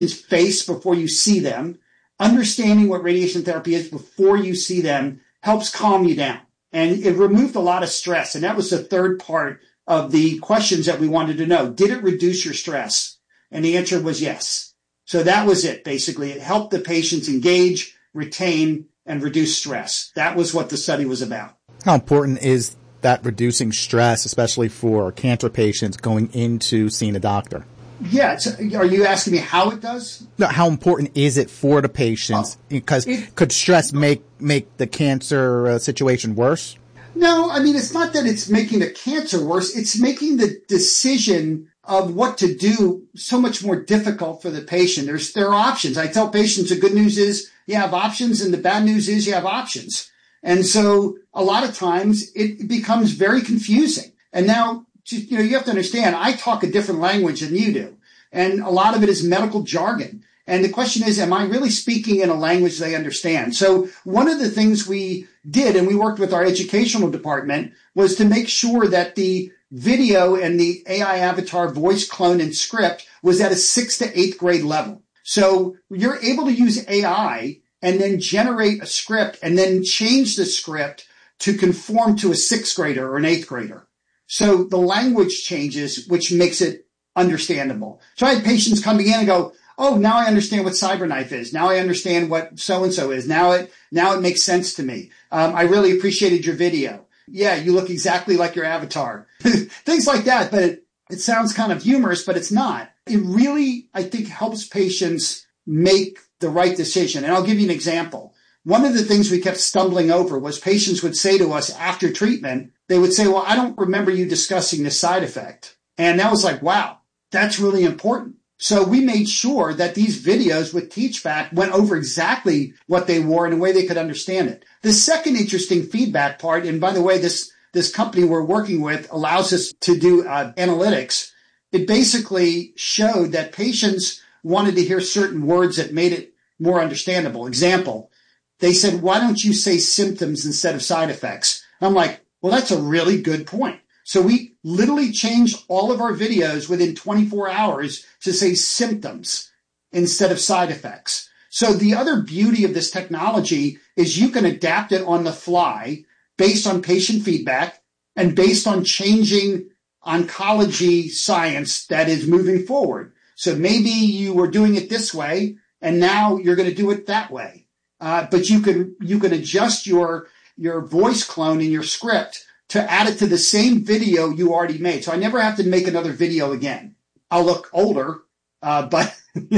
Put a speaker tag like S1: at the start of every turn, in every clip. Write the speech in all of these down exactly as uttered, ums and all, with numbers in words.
S1: face before you see them, understanding what radiation therapy is before you see them helps calm you down. And it removed a lot of stress. And that was the third part of the questions that we wanted to know. Did it reduce your stress? And the answer was yes. So that was it, basically. It helped the patients engage, retain, and reduce stress. That was what the study was about.
S2: How important is that reducing stress, especially for cancer patients going into seeing a doctor?
S1: Yeah. Are you asking me how it does?
S2: No, how important is it for the patients? Oh, because it, could stress make, make the cancer uh, situation worse?
S1: No, I mean, it's not that it's making the cancer worse. It's making the decision of what to do so much more difficult for the patient. There's, there are options. I tell patients the good news is you have options and the bad news is you have options. And so a lot of times it becomes very confusing. And now, you know, you have to understand, I talk a different language than you do. And a lot of it is medical jargon. And the question is, am I really speaking in a language they understand? So one of the things we did, and we worked with our educational department, was to make sure that the video and the A I avatar voice clone and script was at a sixth to eighth grade level. So you're able to use A I and then generate a script and then change the script to conform to a sixth grader or an eighth grader. So the language changes, which makes it understandable. So I had patients coming in and go, oh, now I understand what CyberKnife is. Now I understand what so-and-so is. Now it, now it makes sense to me. Um, I really appreciated your video. Yeah, you look exactly like your avatar. Things like that. But it, it sounds kind of humorous, but it's not. It really, I think, helps patients make the right decision. And I'll give you an example. One of the things we kept stumbling over was patients would say to us after treatment, they would say, well, I don't remember you discussing this side effect. And that was like, wow, that's really important. So we made sure that these videos with TeachBack went over exactly what they wore in a way they could understand it. The second interesting feedback part, and by the way, this, this company we're working with allows us to do uh, analytics. It basically showed that patients wanted to hear certain words that made it more understandable. Example, they said, why don't you say symptoms instead of side effects? I'm like, well, that's a really good point. So we literally changed all of our videos within twenty-four hours to say symptoms instead of side effects. So the other beauty of this technology is you can adapt it on the fly based on patient feedback and based on changing oncology science that is moving forward. So maybe you were doing it this way and now you're going to do it that way. Uh, but you can, you can adjust your, your voice clone in your script to add it to the same video you already made. So I never have to make another video again. I'll look older, uh, but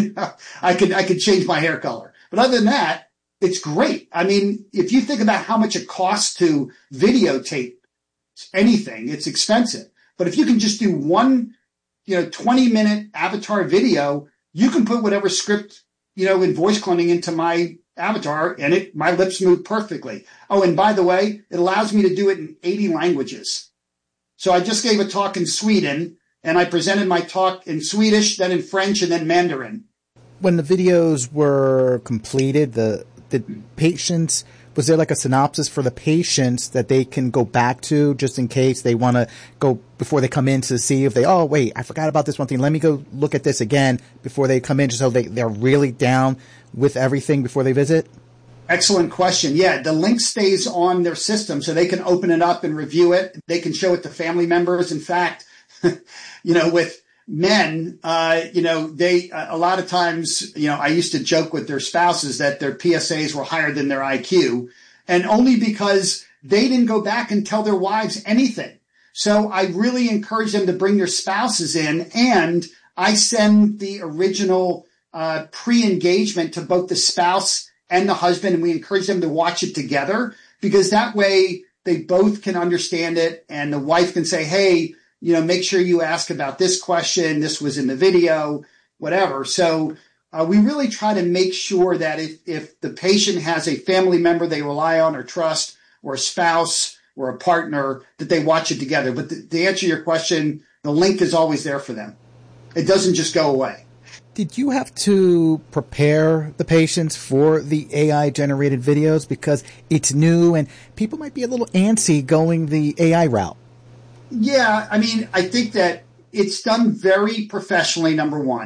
S1: I could, I could change my hair color. But other than that, it's great. I mean, if you think about how much it costs to videotape anything, it's expensive. But if you can just do one, you know, twenty minute avatar video, you can put whatever script, you know, in voice cloning into my avatar and it, my lips move perfectly. Oh, and by the way, it allows me to do it in eighty languages. So I just gave a talk in Sweden and I presented my talk in Swedish, then in French, and then Mandarin.
S2: When the videos were completed, the, the patients, was there like a synopsis for the patients that they can go back to just in case they want to go before they come in to see if they, oh, wait, I forgot about this one thing. Let me go look at this again before they come in just so they, they're really down with everything before they visit?
S1: Excellent question. Yeah, the link stays on their system so they can open it up and review it. They can show it to family members. In fact, you know, with men, uh, you know, they, uh, a lot of times, you know, I used to joke with their spouses that their P S As were higher than their I Q, and only because they didn't go back and tell their wives anything. So I really encourage them to bring their spouses in, and I send the original uh, pre-engagement to both the spouse and the husband, and we encourage them to watch it together because that way they both can understand it, and the wife can say, hey, you know, make sure you ask about this question. This was in the video, whatever. So uh, we really try to make sure that if, if the patient has a family member they rely on or trust, or a spouse or a partner, that they watch it together. But th- to answer your question, the link is always there for them. It doesn't just go away.
S2: Did you have to prepare the patients for the A I-generated videos because it's new and people might be a little antsy going the A I route?
S1: Yeah, I mean, I think that it's done very professionally, number one.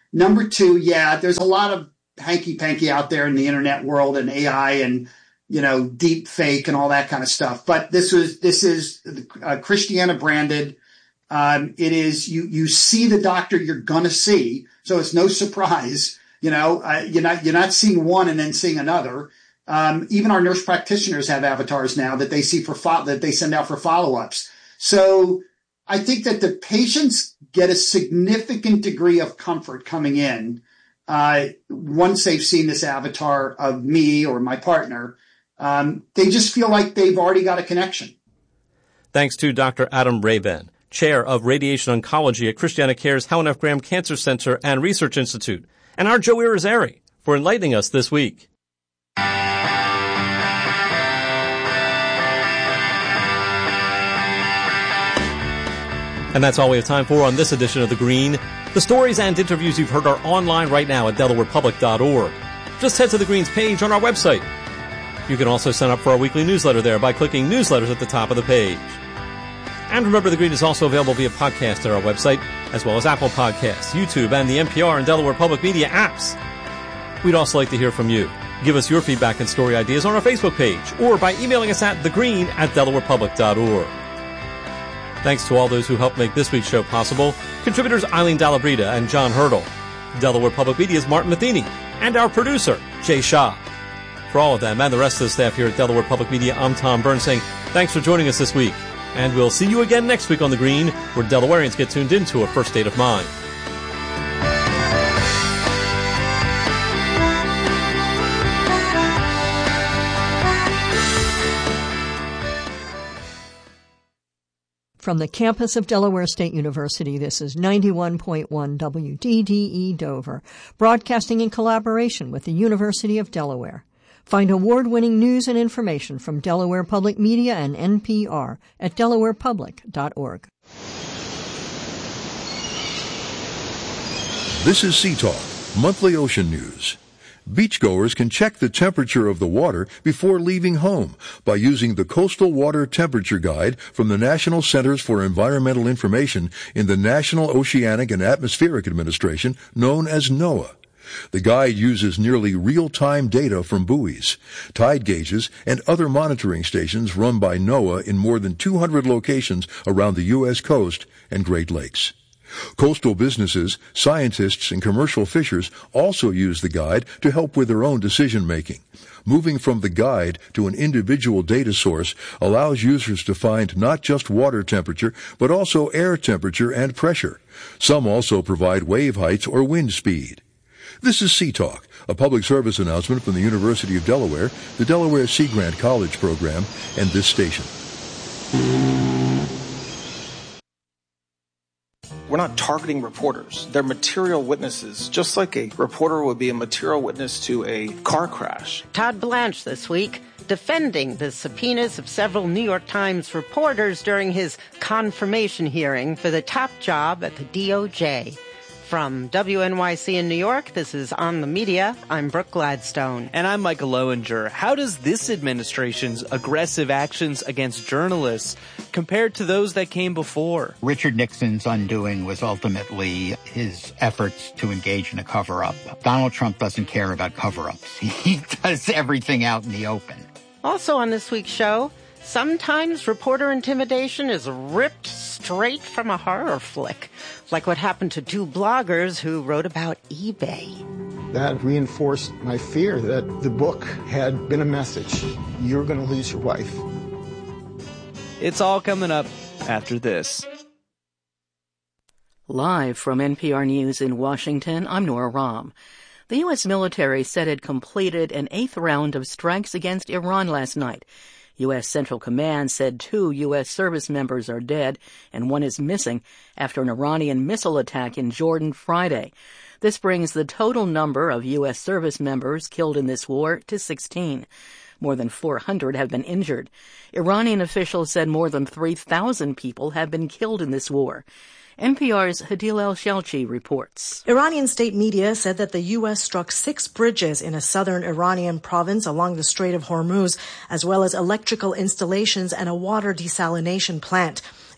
S1: Number two, yeah, there's a lot of hanky-panky out there in the internet world and A I and, you know, deep fake and all that kind of stuff. But this was, this is uh, Christiana branded. Um, it is, you, you see the doctor you're going to see. So it's no surprise, you know, uh, you're not, you're not seeing one and then seeing another. Um, even our nurse practitioners have avatars now that they see for fo- that they send out for follow-ups. So I think that the patients get a significant degree of comfort coming in, uh, once they've seen this avatar of me or my partner. Um, they just feel like they've already got a connection.
S3: Thanks to Doctor Adam Rabin, Chair of Radiation Oncology at Christiana Care's Helen F. Graham Cancer Center and Research Institute, and our Joe Irizarry for enlightening us this week. And that's all we have time for on this edition of The Green. The stories and interviews you've heard are online right now at delaware public dot org. Just head to The Green's page on our website. You can also sign up for our weekly newsletter there by clicking Newsletters at the top of the page. And remember, The Green is also available via podcast at our website, as well as Apple Podcasts, YouTube, and the N P R and Delaware Public Media apps. We'd also like to hear from you. Give us your feedback and story ideas on our Facebook page, or by emailing us at thegreen at delaware public dot org. Thanks to all those who helped make this week's show possible. Contributors Eileen Dalabrita and John Hurdle. Delaware Public Media's Martin Matheny. And our producer, Jay Shah. For all of them and the rest of the staff here at Delaware Public Media, I'm Tom Burns saying thanks for joining us this week. And we'll see you again next week on The Green, where Delawareans get tuned into a first state of mind.
S4: From the campus of Delaware State University, this is ninety-one point one W D D E Dover, broadcasting in collaboration with the University of Delaware. Find award-winning news and information from Delaware Public Media and N P R at delaware public dot org.
S5: This is Sea Talk, monthly ocean news. Beachgoers can check the temperature of the water before leaving home by using the Coastal Water Temperature Guide from the National Centers for Environmental Information in the National Oceanic and Atmospheric Administration, known as NOAA. The guide uses nearly real-time data from buoys, tide gauges, and other monitoring stations run by NOAA in more than two hundred locations around the U S coast and Great Lakes. Coastal businesses, scientists, and commercial fishers also use the guide to help with their own decision-making. Moving from the guide to an individual data source allows users to find not just water temperature, but also air temperature and pressure. Some also provide wave heights or wind speed. This is Sea Talk, a public service announcement from the University of Delaware, the Delaware Sea Grant College Program, and this station.
S6: We're not targeting reporters. They're material witnesses, just like a reporter would be a material witness to a car crash.
S7: Todd Blanche this week defending the subpoenas of several New York Times reporters during his confirmation hearing for the top job at the D O J. From W N Y C in New York, this is On the Media. I'm Brooke Gladstone.
S8: And I'm Michael Lowinger. How does this administration's aggressive actions against journalists compare to those that came before?
S9: Richard Nixon's undoing was ultimately his efforts to engage in a cover-up. Donald Trump doesn't care about cover-ups. He does everything out in the open.
S7: Also on this week's show, sometimes reporter intimidation is ripped straight from a horror flick, like what happened to two bloggers who wrote about eBay.
S10: That reinforced my fear that the book had been a message. You're going to lose your wife.
S8: It's all coming up after this.
S11: Live from N P R News in Washington, I'm Nora Rahm. The U S military said it completed an eighth round of strikes against Iran last night. U S Central Command said two U S service members are dead and one is missing after an Iranian missile attack in Jordan Friday. This brings the total number of U S service members killed in this war to sixteen. More than four hundred have been injured. Iranian officials said more than three thousand people have been killed in this war. N P R's Hadil El-Shelchi reports.
S12: Iranian state media said that the U S struck six bridges in a southern Iranian province along the Strait of Hormuz, as well as electrical installations and a water desalination plant.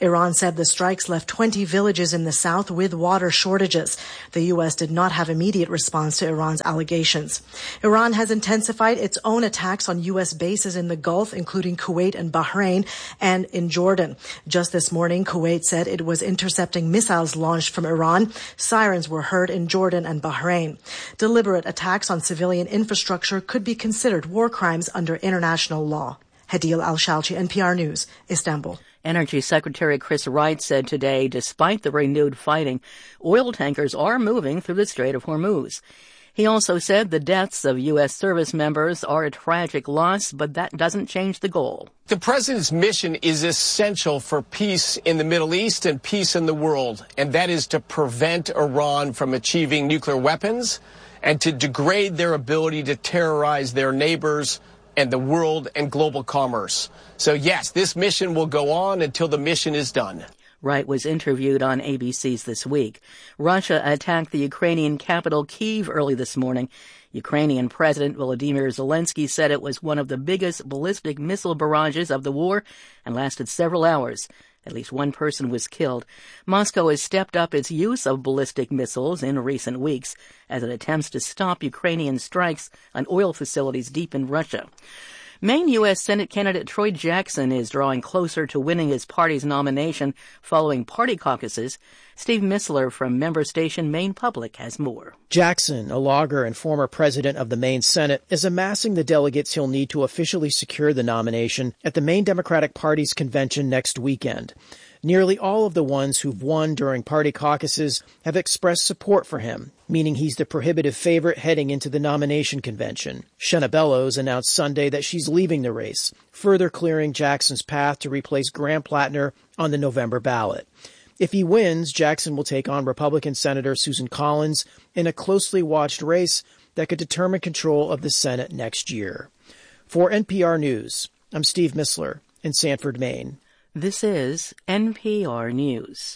S12: Iran said the strikes left twenty villages in the south with water shortages. The U S did not have immediate response to Iran's allegations. Iran has intensified its own attacks on U S bases in the Gulf, including Kuwait and Bahrain, and in Jordan. Just this morning, Kuwait said it was intercepting missiles launched from Iran. Sirens were heard in Jordan and Bahrain. Deliberate attacks on civilian infrastructure could be considered war crimes under international law. Hadil Al-Shalchi, N P R News, Istanbul.
S11: Energy Secretary Chris Wright said today, despite the renewed fighting, oil tankers are moving through the Strait of Hormuz. He also said the deaths of U S service members are a tragic loss, but that doesn't change the goal.
S13: The president's mission is essential for peace in the Middle East and peace in the world, and that is to prevent Iran from achieving nuclear weapons and to degrade their ability to terrorize their neighbors and the world and global commerce. So yes, this mission will go on until the mission is done.
S11: Wright was interviewed on A B C's This Week. Russia attacked the Ukrainian capital Kyiv early this morning. Ukrainian President Volodymyr Zelensky said it was one of the biggest ballistic missile barrages of the war and lasted several hours. At least one person was killed. Moscow has stepped up its use of ballistic missiles in recent weeks as it attempts to stop Ukrainian strikes on oil facilities deep in Russia. Maine U S Senate candidate Troy Jackson is drawing closer to winning his party's nomination following party caucuses. Steve Missler from member station Maine Public has more.
S14: Jackson, a logger and former president of the Maine Senate, is amassing the delegates he'll need to officially secure the nomination at the Maine Democratic Party's convention next weekend. Nearly all of the ones who've won during party caucuses have expressed support for him, meaning he's the prohibitive favorite heading into the nomination convention. Shenna Bellows announced Sunday that she's leaving the race, further clearing Jackson's path to replace Graham Plattner on the November ballot. If he wins, Jackson will take on Republican Senator Susan Collins in a closely watched race that could determine control of the Senate next year. For N P R News, I'm Steve Missler in Sanford, Maine.
S11: This is N P R News.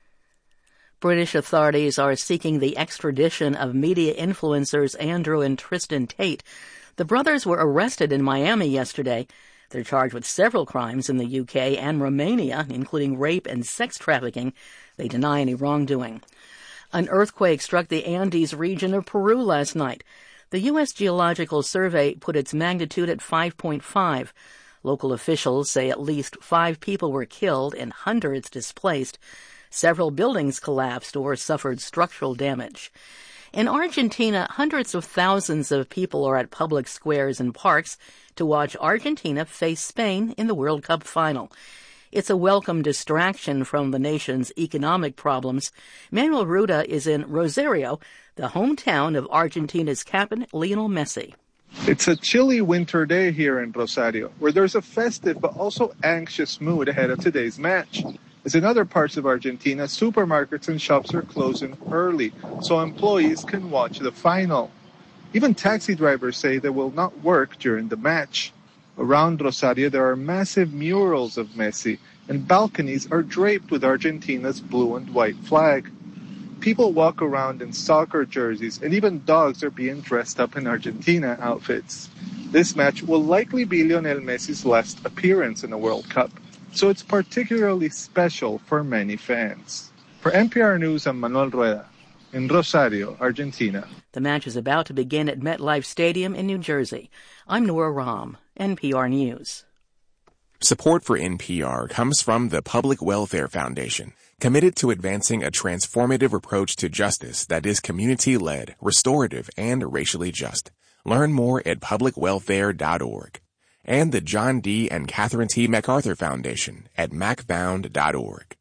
S11: British authorities are seeking the extradition of media influencers Andrew and Tristan Tate. The brothers were arrested in Miami yesterday. They're charged with several crimes in the U K and Romania, including rape and sex trafficking. They deny any wrongdoing. An earthquake struck the Andes region of Peru last night. The U S Geological Survey put its magnitude at five point five. Local officials say at least five people were killed and hundreds displaced. Several buildings collapsed or suffered structural damage. In Argentina, hundreds of thousands of people are at public squares and parks to watch Argentina face Spain in the World Cup final. It's a welcome distraction from the nation's economic problems. Manuel Ruda is in Rosario, the hometown of Argentina's captain Lionel Messi.
S15: It's a chilly winter day here in Rosario, where there's a festive but also anxious mood ahead of today's match. As in other parts of Argentina, supermarkets and shops are closing early, so employees can watch the final. Even taxi drivers say they will not work during the match. Around Rosario, there are massive murals of Messi, and balconies are draped with Argentina's blue and white flag. People walk around in soccer jerseys, and even dogs are being dressed up in Argentina outfits. This match will likely be Lionel Messi's last appearance in the World Cup, so it's particularly special for many fans. For N P R News, I'm Manuel Rueda in Rosario, Argentina.
S11: The match is about to begin at MetLife Stadium in New Jersey. I'm Nora Rahm, N P R News.
S16: Support for N P R comes from the Public Welfare Foundation, committed to advancing a transformative approach to justice that is community-led, restorative, and racially just. Learn more at public welfare dot org. And the John D. and Catherine T. MacArthur Foundation at mac found dot org.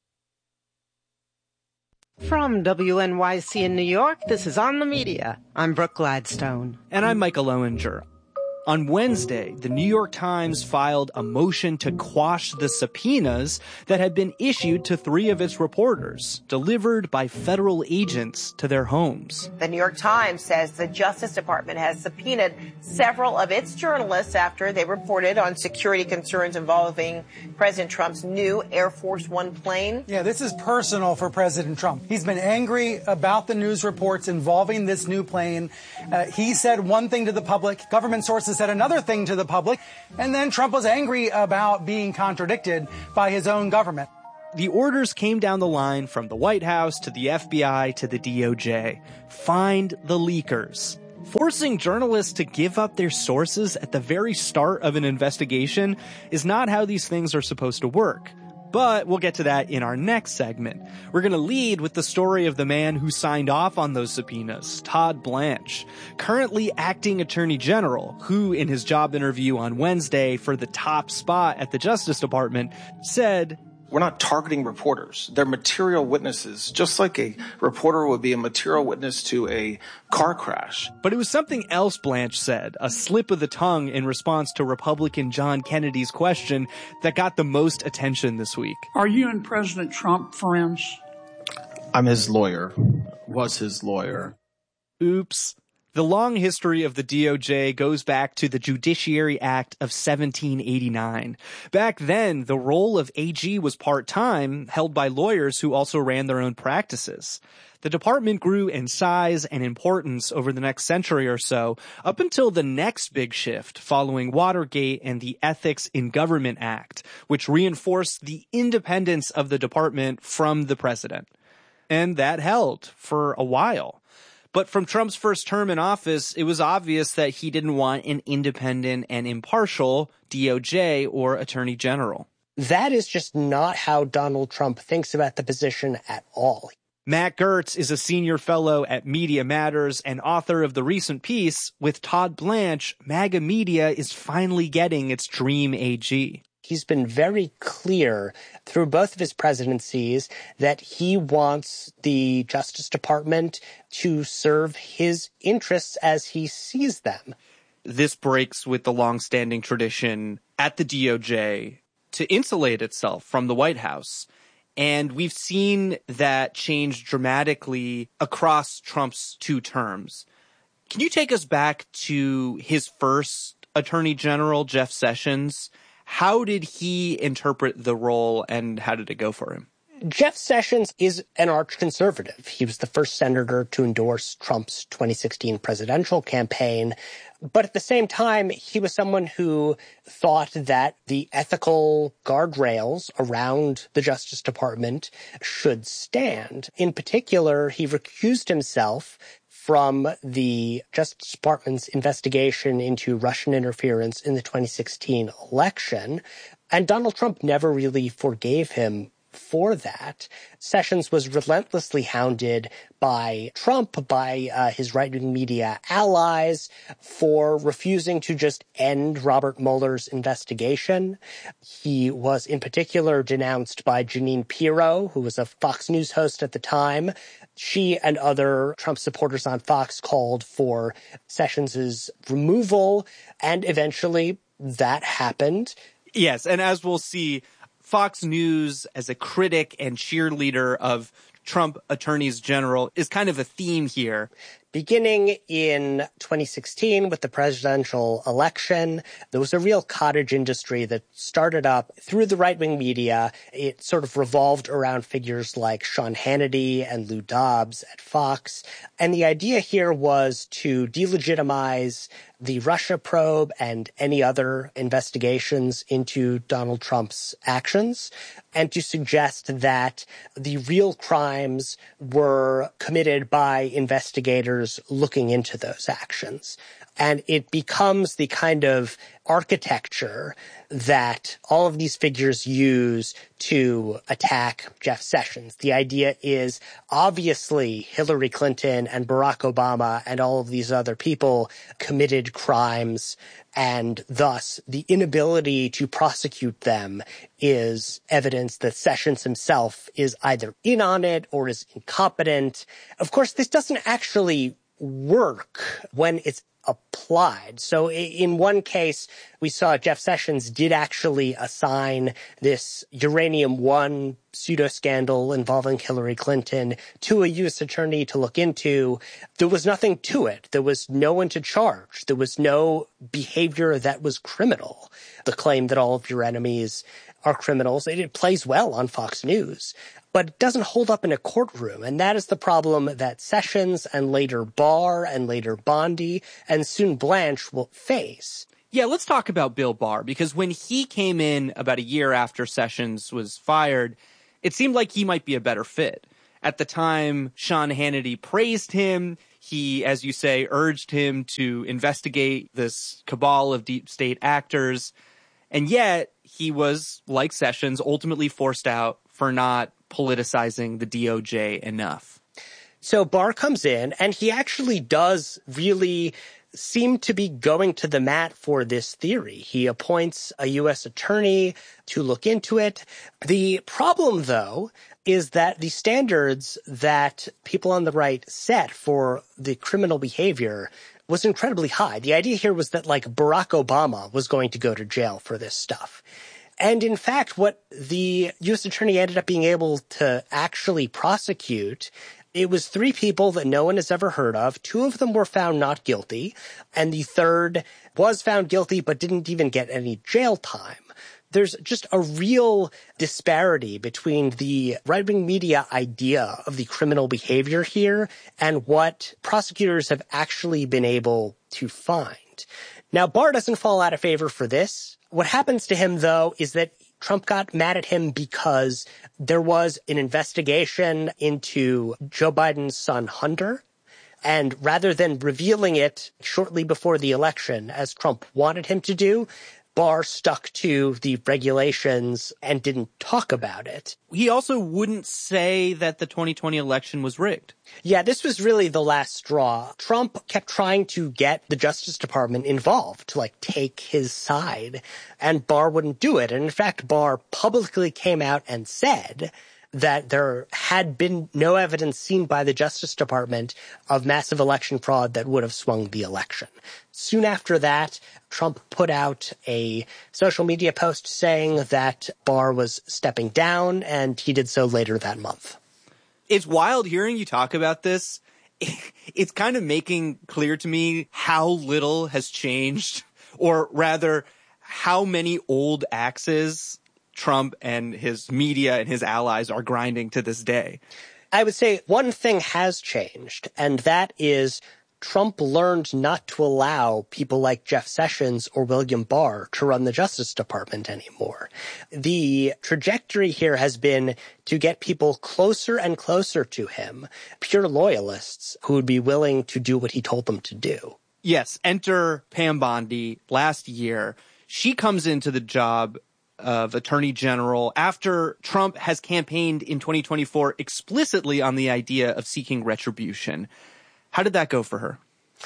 S7: From W N Y C in New York, this is On the Media. I'm Brooke Gladstone.
S8: And I'm Michael Owinger. On Wednesday, the New York Times filed a motion to quash the subpoenas that had been issued to three of its reporters, delivered by federal agents to their homes.
S17: The New York Times says the Justice Department has subpoenaed several of its journalists after they reported on security concerns involving President Trump's new Air Force One plane.
S18: Yeah, this is personal for President Trump. He's been angry about the news reports involving this new plane. Uh, he said one thing to the public, government sources said another thing to the public, and then Trump was angry about being contradicted by his own government.
S8: The orders came down the line from the White House to the F B I to the D O J. Find the leakers. Forcing journalists to give up their sources at the very start of an investigation is not how these things are supposed to work. But we'll get to that in our next segment. We're going to lead with the story of the man who signed off on those subpoenas, Todd Blanche, currently acting Attorney General, who in his job interview on Wednesday for the top spot at the Justice Department said,
S6: "We're not targeting reporters. They're material witnesses, just like a reporter would be a material witness to a car crash."
S8: But it was something else Blanche said, a slip of the tongue in response to Republican John Kennedy's question, that got the most attention this week.
S19: Are you and President Trump friends?
S6: I'm his lawyer. Was his lawyer.
S8: Oops. The long history of the D O J goes back to the Judiciary Act of seventeen eighty-nine. Back then, the role of A G was part-time, held by lawyers who also ran their own practices. The department grew in size and importance over the next century or so, up until the next big shift following Watergate and the Ethics in Government Act, which reinforced the independence of the department from the president. And that held for a while. But from Trump's first term in office, it was obvious that he didn't want an independent and impartial D O J or Attorney General.
S20: That is just not how Donald Trump thinks about the position at all.
S8: Matt Gertz is a senior fellow at Media Matters and author of the recent piece, "With Todd Blanche, MAGA Media is finally getting its dream A G."
S20: He's been very clear through both of his presidencies that he wants the Justice Department to serve his interests as he sees them.
S8: This breaks with the longstanding tradition at the D O J to insulate itself from the White House. And we've seen that change dramatically across Trump's two terms. Can you take us back to his first Attorney General, Jeff Sessions? How did he interpret the role, and how did it go for him?
S20: Jeff Sessions is an arch conservative. He was the first senator to endorse Trump's twenty sixteen presidential campaign. But at the same time, he was someone who thought that the ethical guardrails around the Justice Department should stand. In particular, he recused himself from the Justice Department's investigation into Russian interference in the twenty sixteen election, and Donald Trump never really forgave him for that. Sessions was relentlessly hounded by Trump, by uh, his right-wing media allies, for refusing to just end Robert Mueller's investigation. He was in particular denounced by Jeanine Pirro, who was a Fox News host at the time. She and other Trump supporters on Fox called for Sessions' removal, and eventually that happened.
S8: Yes, and as we'll see, Fox News as a critic and cheerleader of Trump attorneys general is kind of a theme here.
S20: Beginning in twenty sixteen with the presidential election, there was a real cottage industry that started up through the right-wing media. It sort of revolved around figures like Sean Hannity and Lou Dobbs at Fox. And the idea here was to delegitimize the Russia probe and any other investigations into Donald Trump's actions, and to suggest that the real crimes were committed by investigators looking into those actions. And it becomes the kind of architecture that all of these figures use to attack Jeff Sessions. The idea is obviously Hillary Clinton and Barack Obama and all of these other people committed crimes, and thus the inability to prosecute them is evidence that Sessions himself is either in on it or is incompetent. Of course, this doesn't actually work when it's applied. So in one case, we saw Jeff Sessions did actually assign this Uranium One pseudo-scandal involving Hillary Clinton to a U S attorney to look into. There was nothing to it. There was no one to charge. There was no behavior that was criminal. The claim that all of your enemies are criminals, it, it plays well on Fox News, but it doesn't hold up in a courtroom. And that is the problem that Sessions and later Barr and later Bondi and soon Blanche will face.
S8: Yeah, let's talk about Bill Barr, because when he came in about a year after Sessions was fired, it seemed like he might be a better fit. At the time, Sean Hannity praised him. He, as you say, urged him to investigate this cabal of deep state actors. And yet, he was, like Sessions, ultimately forced out for not politicizing the D O J enough.
S20: So Barr comes in, and he actually does really seem to be going to the mat for this theory. He appoints a U S attorney to look into it. The problem, though, is that the standards that people on the right set for the criminal behavior was incredibly high. The idea here was that, like, Barack Obama was going to go to jail for this stuff. And in fact, what the U S attorney ended up being able to actually prosecute, it was three people that no one has ever heard of. Two of them were found not guilty, and the third was found guilty but didn't even get any jail time. There's just a real disparity between the right-wing media idea of the criminal behavior here and what prosecutors have actually been able to find. Now, Barr doesn't fall out of favor for this. What happens to him, though, is that Trump got mad at him because there was an investigation into Joe Biden's son, Hunter. And rather than revealing it shortly before the election, as Trump wanted him to do, Barr stuck to the regulations and didn't talk about it.
S8: He also wouldn't say that the twenty twenty election was rigged.
S20: Yeah, this was really the last straw. Trump kept trying to get the Justice Department involved to, like, take his side, and Barr wouldn't do it. And in fact, Barr publicly came out and said that there had been no evidence seen by the Justice Department of massive election fraud that would have swung the election. Soon after that, Trump put out a social media post saying that Barr was stepping down, and he did so later that month.
S8: It's wild hearing you talk about this. It's kind of making clear to me how little has changed, or rather, how many old axes Trump and his media and his allies are grinding to this day.
S20: I would say one thing has changed, and that is Trump learned not to allow people like Jeff Sessions or William Barr to run the Justice Department anymore. The trajectory here has been to get people closer and closer to him, pure loyalists who would be willing to do what he told them to do.
S8: Yes, enter Pam Bondi last year. She comes into the job of Attorney General after Trump has campaigned in twenty twenty-four explicitly on the idea of seeking retribution. How did that go for her?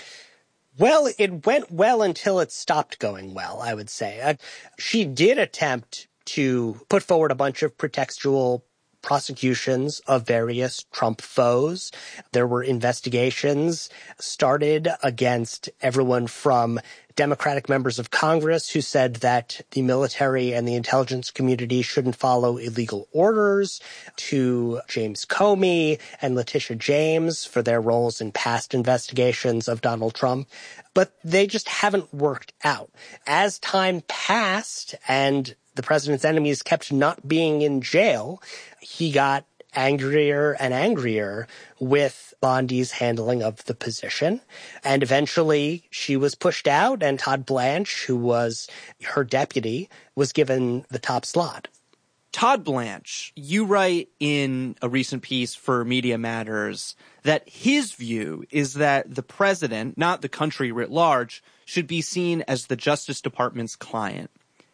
S20: Well, it went well until it stopped going well, I would say. Uh, she did attempt to put forward a bunch of pretextual prosecutions of various Trump foes. There were investigations started against everyone from Democratic members of Congress who said that the military and the intelligence community shouldn't follow illegal orders, to James Comey and Letitia James for their roles in past investigations of Donald Trump. But they just haven't worked out. As time passed and the president's enemies kept not being in jail, he got angrier and angrier with Bondi's handling of the position. And eventually she was pushed out, and Todd Blanche, who was her deputy, was given the top slot.
S8: Todd Blanche, you write in a recent piece for Media Matters that his view is that the president, not the country writ large, should be seen as the Justice Department's client.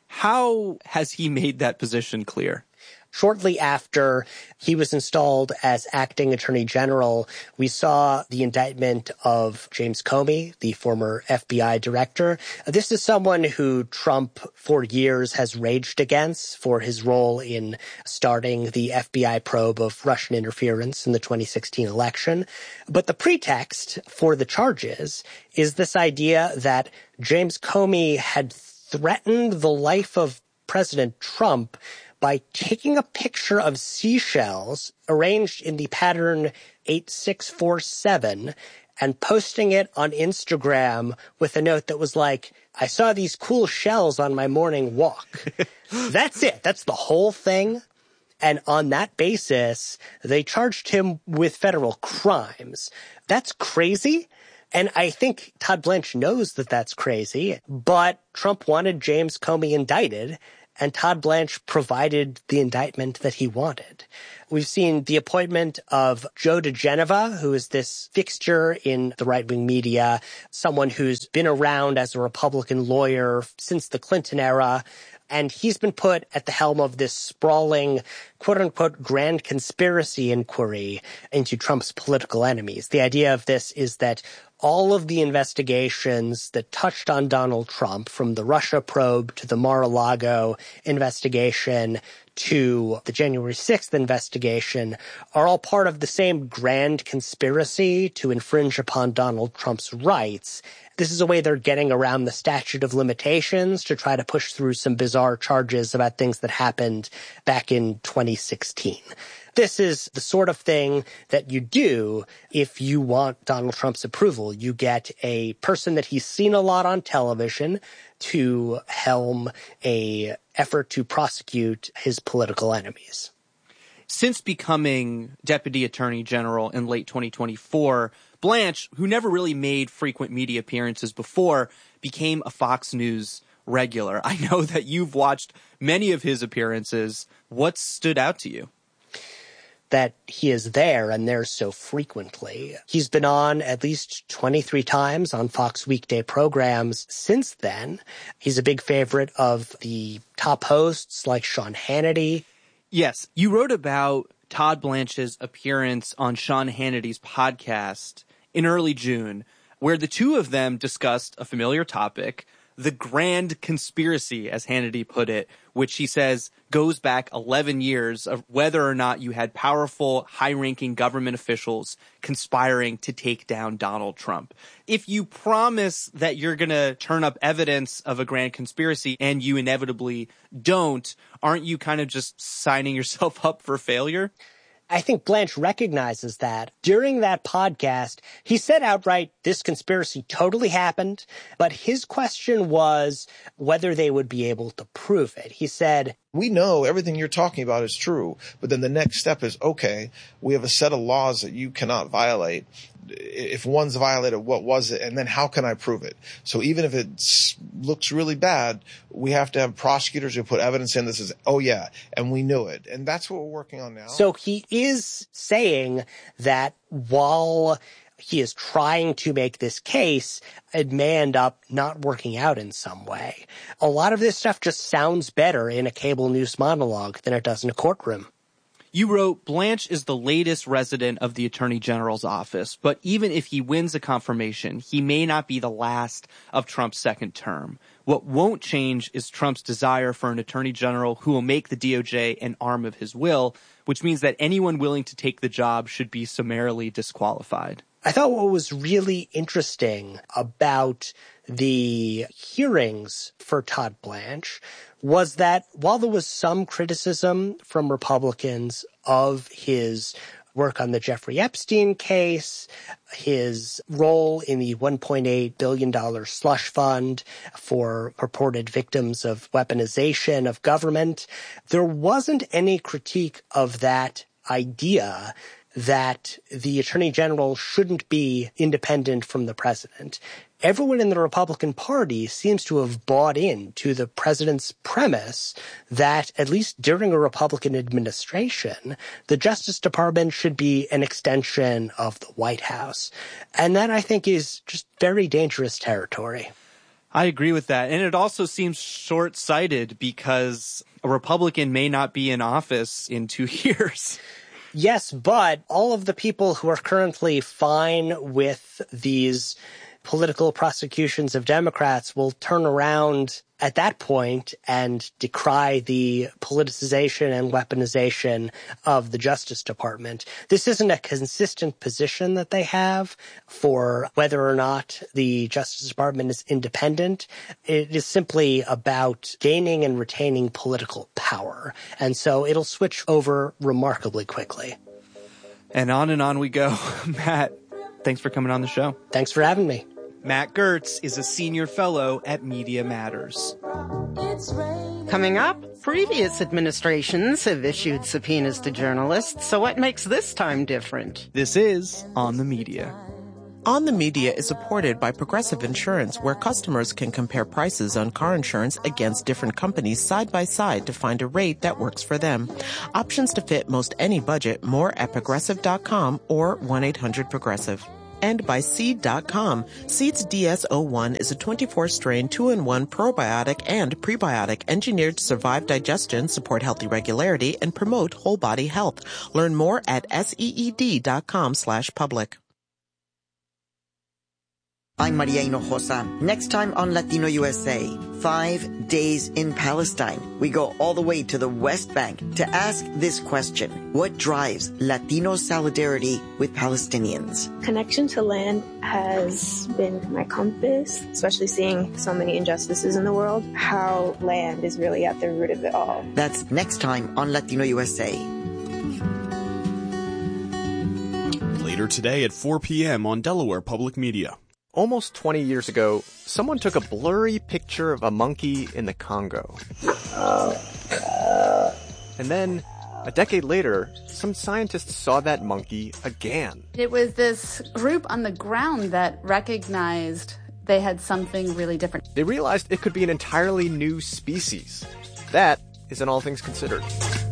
S8: How has he made that position clear?
S20: Shortly after he was installed as acting attorney general, we saw the indictment of James Comey, the former F B I director. This is someone who Trump for years has raged against for his role in starting the F B I probe of Russian interference in the twenty sixteen election. But the pretext for the charges is this idea that James Comey had threatened the life of President Trump by taking a picture of seashells arranged in the pattern eight six four seven and posting it on Instagram with a note that was like, I saw these cool shells on my morning walk. That's it. That's the whole thing. And on that basis, they charged him with federal crimes. That's crazy. And I think Todd Blanche knows that that's crazy, but Trump wanted James Comey indicted. and Todd Blanche provided the indictment that he wanted. We've seen the appointment of Joe diGenova, who is this fixture in the right-wing media, someone who's been around as a Republican lawyer since the Clinton era. And he's been put at the helm of this sprawling, quote-unquote, grand conspiracy inquiry into Trump's political enemies. The idea of this is that all of the investigations that touched on Donald Trump, from the Russia probe to the Mar-a-Lago investigation to the January sixth investigation, are all part of the same grand conspiracy to infringe upon Donald Trump's rights. This is a way they're getting around the statute of limitations to try to push through some bizarre charges about things that happened back in twenty sixteen. This is the sort of thing that you do if you want Donald Trump's approval. You get a person that he's seen a lot on television to helm a effort to prosecute his political enemies.
S8: Since becoming Deputy Attorney General in late twenty twenty-four, Blanche, who never really made frequent media appearances before, became a Fox News regular. I know that you've watched many of his appearances. What stood out to you?
S20: That he is there and there so frequently. He's been on at least twenty-three times on Fox weekday programs since then. He's a big favorite of the top hosts like Sean Hannity.
S8: Yes, you wrote about Todd Blanche's appearance on Sean Hannity's podcast in early June, where the two of them discussed a familiar topic, the grand conspiracy, as Hannity put it, which he says goes back eleven years of whether or not you had powerful, high-ranking government officials conspiring to take down Donald Trump. If you promise that you're going to turn up evidence of a grand conspiracy and you inevitably don't, aren't you kind of just signing yourself up for failure?
S20: I think Blanche recognizes that. During that podcast, he said outright, this conspiracy totally happened, but his question was whether they would be able to prove it. He said,
S21: we know everything you're talking about is true, but then the next step is, okay, we have a set of laws that you cannot violate. If one's violated, what was it? And then how can I prove it? So even if it looks really bad, we have to have prosecutors who put evidence in. This is, oh yeah, and we knew it. And that's what we're working on now.
S20: So he is saying that while he is trying to make this case, it may end up not working out in some way. A lot of this stuff just sounds better in a cable news monologue than it does in a courtroom.
S8: You wrote, Blanche is the latest resident of the Attorney General's office, but even if he wins a confirmation, he may not be the last of Trump's second term. What won't change is Trump's desire for an Attorney General who will make the D O J an arm of his will, which means that anyone willing to take the job should be summarily disqualified.
S20: I thought what was really interesting about the hearings for Todd Blanche was that while there was some criticism from Republicans of his work on the Jeffrey Epstein case, his role in the one point eight billion dollars slush fund for purported victims of weaponization of government, there wasn't any critique of that idea that the Attorney General shouldn't be independent from the president. Everyone in the Republican Party seems to have bought into the president's premise that, at least during a Republican administration, the Justice Department should be an extension of the White House. And that, I think, is just very dangerous territory.
S8: I agree with that. And it also seems short-sighted because a Republican may not be in office in two years.
S20: Yes, but all of the people who are currently fine with these political prosecutions of Democrats will turn around at that point and decry the politicization and weaponization of the Justice Department. This isn't a consistent position that they have for whether or not the Justice Department is independent. It is simply about gaining and retaining political power. And so it'll switch over remarkably quickly.
S8: And on and on we go. Matt, thanks for coming on the show.
S20: Thanks for having me.
S8: Matt Gertz is a senior fellow at Media Matters.
S7: Coming up, previous administrations have issued subpoenas to journalists, so what makes this time different?
S8: This is On the Media.
S2: On the Media is supported by Progressive Insurance, where customers can compare prices on car insurance against different companies side by side to find a rate that works for them. Options to fit most any budget. More at progressive dot com or one eight hundred progressive. And by Seed dot com. Seed's D S zero one is a twenty-four strain two in one probiotic and prebiotic engineered to survive digestion, support healthy regularity, and promote whole body health. Learn more at seed dot com slash public.
S22: I'm Maria Hinojosa. Next time on Latino U S A, five days in Palestine. We go all the way to the West Bank to ask this question. What drives Latino solidarity with Palestinians?
S23: Connection to land has been my compass, especially seeing so many injustices in the world, how land is really at the root of it all.
S22: That's next time on Latino U S A.
S24: Later today at four p.m. on Delaware Public Media.
S25: Almost twenty years ago, someone took a blurry picture of a monkey in the Congo. And then, a decade later, some scientists saw that monkey again.
S26: It was this group on the ground that recognized they had something really different.
S25: They realized it could be an entirely new species. That is in All Things Considered.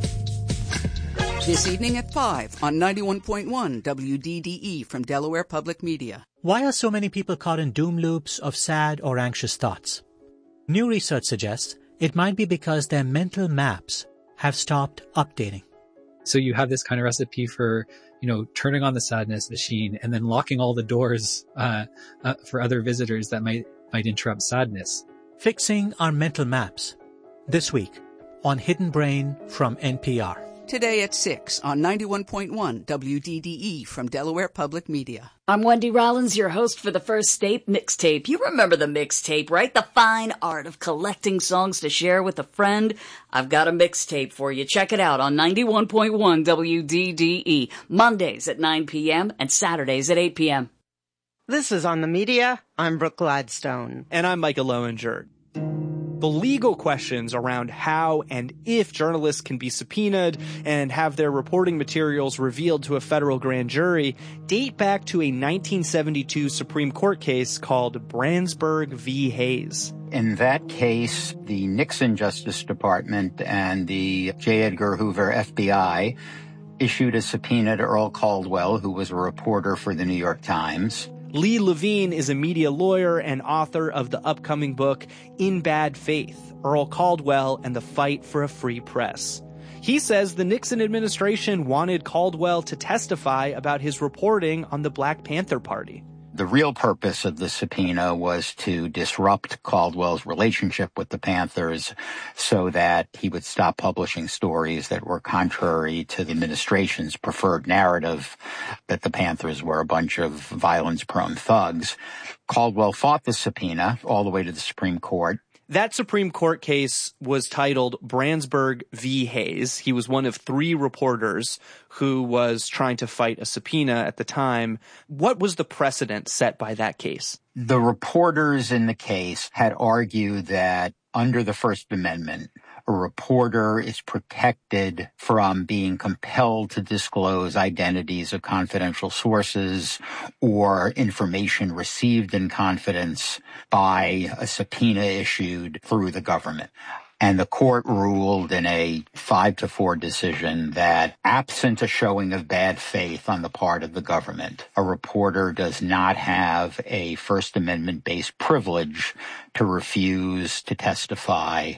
S27: This evening at five on ninety-one point one W D D E from Delaware Public Media.
S28: Why are so many people caught in doom loops of sad or anxious thoughts? New research suggests it might be because their mental maps have stopped updating.
S29: So you have this kind of recipe for, you know, turning on the sadness machine and then locking all the doors uh, uh, for other visitors that might, might interrupt sadness.
S28: Fixing our mental maps. This week on Hidden Brain from N P R.
S27: Today at six on ninety-one point one W D D E from Delaware Public Media.
S30: I'm Wendy Rollins, your host for the First State Mixtape. You remember the mixtape, right? The fine art of collecting songs to share with a friend. I've got a mixtape for you. Check it out on ninety-one point one W D D E, Mondays at nine p.m. and Saturdays at eight p.m.
S7: This is On the Media. I'm Brooke Gladstone.
S8: And I'm Micah Loewinger. The legal questions around how and if journalists can be subpoenaed and have their reporting materials revealed to a federal grand jury date back to a nineteen seventy-two Supreme Court case called Branzburg v. Hayes.
S9: In that case, the Nixon Justice Department and the J. Edgar Hoover F B I issued a subpoena to Earl Caldwell, who was a reporter for the New York Times.
S8: Lee Levine is a media lawyer and author of the upcoming book In Bad Faith, Earl Caldwell and the Fight for a Free Press. He says the Nixon administration wanted Caldwell to testify about his reporting on the Black Panther Party.
S9: The real purpose of the subpoena was to disrupt Caldwell's relationship with the Panthers so that he would stop publishing stories that were contrary to the administration's preferred narrative that the Panthers were a bunch of violence-prone thugs. Caldwell fought the subpoena all the way to the Supreme Court.
S8: That Supreme Court case was titled Branzburg v. Hayes. He was one of three reporters who was trying to fight a subpoena at the time. What was the precedent set by that case?
S9: The reporters in the case had argued that under the First Amendment, a reporter is protected from being compelled to disclose identities of confidential sources or information received in confidence by a subpoena issued through the government. And the court ruled in a five to four decision that absent a showing of bad faith on the part of the government, a reporter does not have a First Amendment-based privilege to refuse to testify,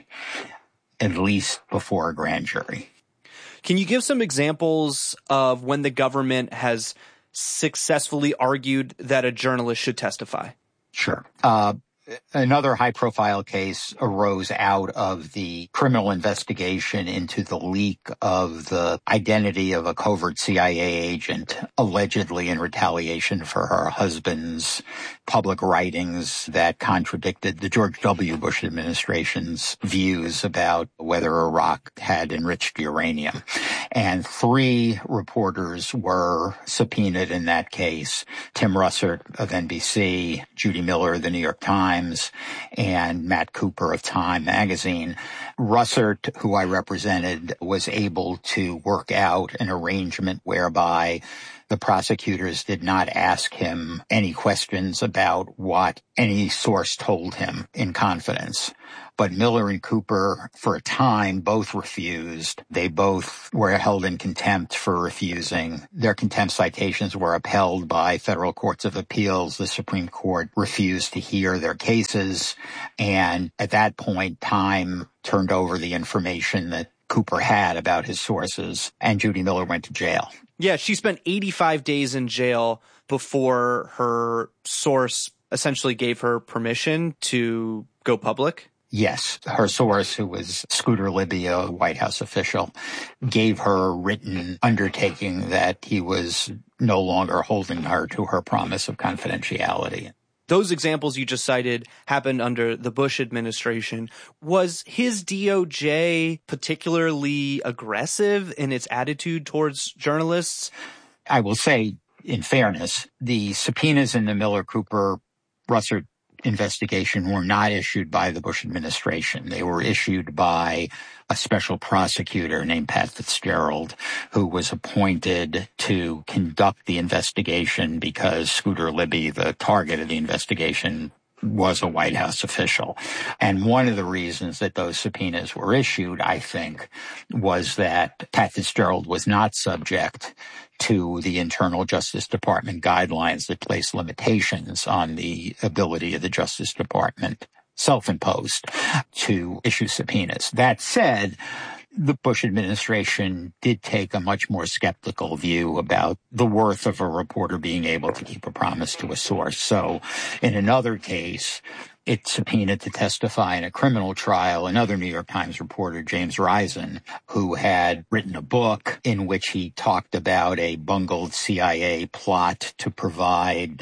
S9: at least before a grand jury.
S8: Can you give some examples of when the government has successfully argued that a journalist should testify?
S9: Sure. Uh, Another high-profile case arose out of the criminal investigation into the leak of the identity of a covert C I A agent, allegedly in retaliation for her husband's public writings that contradicted the George W. Bush administration's views about whether Iraq had enriched uranium. And three reporters were subpoenaed in that case: Tim Russert of N B C, Judy Miller of the New York Times, and Matt Cooper of Time magazine. Russert, who I represented, was able to work out an arrangement whereby The prosecutors did not ask him any questions about what any source told him in confidence. But Miller and Cooper, for a time, both refused. They both were held in contempt for refusing. Their contempt citations were upheld by federal courts of appeals. The Supreme Court refused to hear their cases. And at that point, time turned over the information that Cooper had about his sources, and Judy Miller went to jail.
S8: Yeah, she spent eighty-five days in jail before her source essentially gave her permission to go public.
S9: Yes, her source, who was Scooter Libby, a White House official, gave her a written undertaking that he was no longer holding her to her promise of confidentiality.
S8: Those examples you just cited happened under the Bush administration. Was his D O J particularly aggressive in its attitude towards journalists?
S9: I will say, in fairness, the subpoenas in the Miller-Cooper-Russert investigation were not issued by the Bush administration. They were issued by a special prosecutor named Pat Fitzgerald, who was appointed to conduct the investigation because Scooter Libby, the target of the investigation, was a White House official. And one of the reasons that those subpoenas were issued, I think, was that Pat Fitzgerald was not subject to the Internal Justice Department guidelines that place limitations on the ability of the Justice Department, self-imposed, to issue subpoenas. That said, the Bush administration did take a much more skeptical view about the worth of a reporter being able to keep a promise to a source. So in another case, it subpoenaed to testify in a criminal trial another New York Times reporter, James Risen, who had written a book in which he talked about a bungled C I A plot to provide